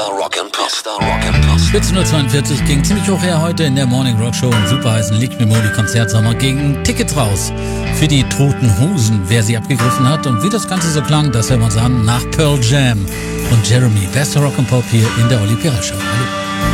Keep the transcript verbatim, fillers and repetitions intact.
Rock'n'Pop. Rock'n'Pop. vierzehn Uhr zweiundvierzig ging ziemlich hoch her heute in der Morning Rock Show im superheißen Licht Memori Konzertsommer gegen Tickets raus für die Toten Hosen. Wer sie abgegriffen hat und wie das Ganze so klang, das hören wir uns an nach Pearl Jam und Jeremy. Bester Rock'n'Pop hier in der Olli Pirell Show. Hallo.